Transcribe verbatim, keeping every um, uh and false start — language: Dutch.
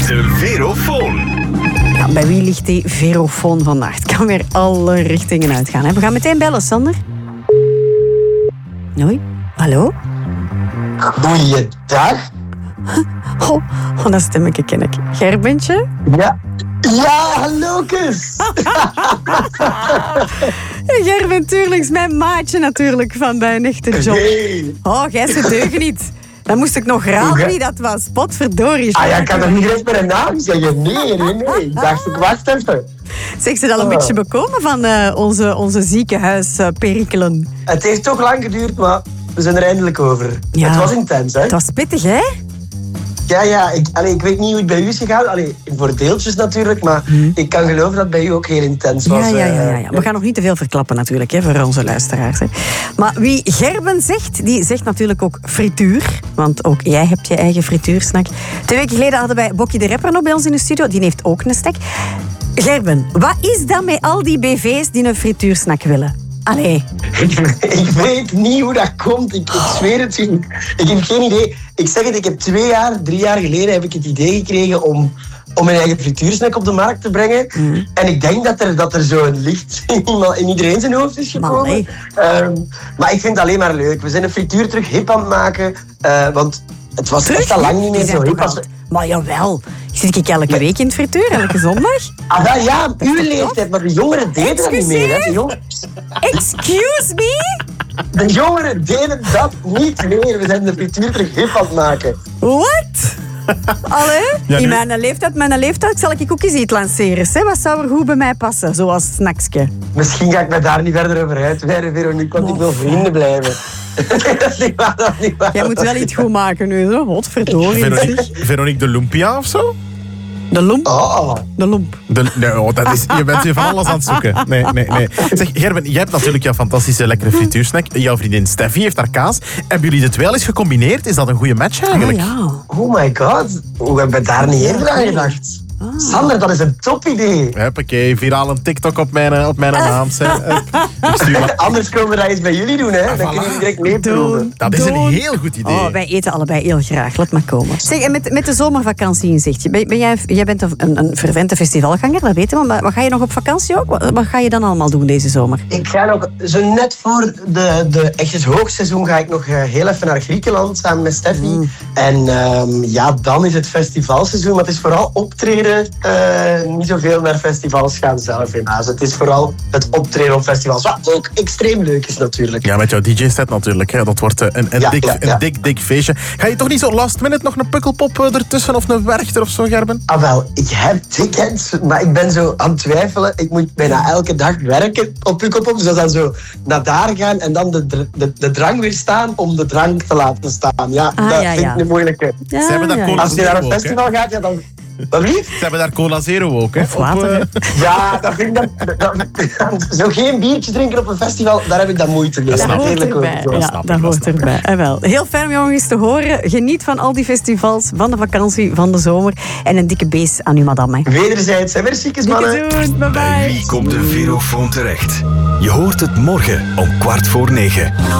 De Verofoon. Ja, bij wie ligt die Verofoon vandaag? Het kan weer alle richtingen uitgaan. Hè? We gaan meteen bellen, Sander. Hoi, hallo? Goeiedag. Oh, oh dat stemmetje ken ik. Gerbentje? Ja. Ja, hallo kus. Gerben Tuurlings, mijn maatje natuurlijk van bij een echte job. Hey. Oh, jij ze deugen niet. Dan moest ik nog raden wie dat was. Potverdorie. Ah ja, ik kan toch niet direct met een naam zeggen? Nee, nee, nee. Ik dacht, ik wacht even. Zeg, ze al een Oh. beetje bekomen van uh, onze, onze ziekenhuisperikelen? Het heeft toch lang geduurd, maar we zijn er eindelijk over. Ja. Het was intens, hè? Het was pittig, hè? Ja, ja. Ik, allee, ik weet niet hoe het bij u is gegaan. Allee, voor deeltjes natuurlijk, maar Hmm. ik kan geloven dat het bij u ook heel intens was. Ja, ja, ja, ja, eh. ja. We gaan nog niet te veel verklappen natuurlijk, hè, voor onze luisteraars. Hè. Maar wie Gerben zegt, die zegt natuurlijk ook frituur. Want ook jij hebt je eigen frituursnack. Twee weken geleden hadden wij Bokkie de Rapper nog bij ons in de studio. Die heeft ook een snack. Gerben, wat is dat met al die B V's die een frituursnack willen? Allee. Ik, ik weet niet hoe dat komt. Ik, ik zweer het. Ik, ik heb geen idee. Ik zeg het, ik heb twee jaar, drie jaar geleden heb ik het idee gekregen om, om mijn eigen frituursnack op de markt te brengen. Mm. En ik denk dat er, dat er zo'n licht in iedereen zijn hoofd is gekomen. Um, maar ik vind het alleen maar leuk. We zijn een frituur terug hip aan het maken. Uh, want het was terug? echt al lang niet meer zo hip als... Maar jawel. Zit ik elke week in het frituur, elke zondag? Ah, dat, ja, uw leeftijd. Maar de jongeren deden dat niet meer. Hè. De jongeren... Excuse me? De jongeren deden dat niet meer. We zijn de frituur terug hip aan het maken. What? Allee, ja, in mijn leeftijd, mijn leeftijd zal ik ook eens iets lanceren. Hè? Wat zou er goed bij mij passen, zoals snacksje? Misschien ga ik me daar niet verder over uitweiden, Veronique, want oh. ik wil vrienden blijven. Dat is niet waar, dat is niet waar. Jij moet wel iets goed maken nu, zo. Godverdorie. Veronique, Veronique de Lumpia of zo? De lump? Oh. De lump. De, nee, oh, dat is, je bent hier van alles aan het zoeken. Nee, nee, nee. Zeg, Gerben, jij hebt natuurlijk jouw fantastische lekkere frituursnack. Jouw vriendin Steffi heeft haar kaas. Hebben jullie de twee al eens gecombineerd? Is dat een goede match eigenlijk? Oh, ja. Oh my god. Hoe heb je daar niet eerder aan gedacht? Ah. Sander, dat is een topidee. Huppakee, viraal een TikTok op mijn, op mijn naam. Anders komen we dat eens bij jullie doen, hè? Dan voilà. Kunnen jullie direct meeproeven. Dat is een heel goed idee. Oh, wij eten allebei heel graag. Laat maar komen. Zeg, en met, met de zomervakantie in zicht. Ben, ben jij, jij bent een, een fervente festivalganger, dat weten we. Maar, maar ga je nog op vakantie ook? Wat, wat ga je dan allemaal doen deze zomer? Ik ga nog, zo net voor de, de echt het hoogseizoen, ga ik nog heel even naar Griekenland samen met Steffi. Mm. En um, ja, dan is het festivalseizoen. Maar het is vooral optreden. Uh, niet zoveel naar festivals gaan zelf helaas. Het is vooral het optreden op festivals. Wat ook extreem leuk is natuurlijk. Ja, met jouw D J-set natuurlijk. Hè. Dat wordt een, een, ja, dik, ja, ja. een dik, dik feestje. Ga je toch niet zo last minute nog een pukkelpop ertussen of een Werchter of zo, Gerben? Ah wel, ik heb tickets, maar ik ben zo aan het twijfelen. Ik moet bijna elke dag werken op pukkelpop. Dus dan zo naar daar gaan en dan de, de, de drang weer staan om de drang te laten staan. Ja, ah, dat ja, vind ja. ik een moeilijke. Ja, Ze hebben daar ja. Als je naar een ook, festival hè? gaat, ja dan... Wat lief? Ze hebben daar Cola Zero ook, hè? Of water. Op, uh... Ja, dat vind ik dat, dat, dat, zo geen biertje drinken op een festival, daar heb ik dan moeite mee. Dat, dat hoort erbij. Ja, dat, dat hoort erbij. En wel. Heel fijn om eens te horen. Geniet van al die festivals, van de vakantie, van de zomer. En een dikke beest aan uw madame. Wederzijds, hè, merci, mannen. Bye bye. Bij wie komt de Verofoon terecht? Je hoort het morgen om kwart voor negen.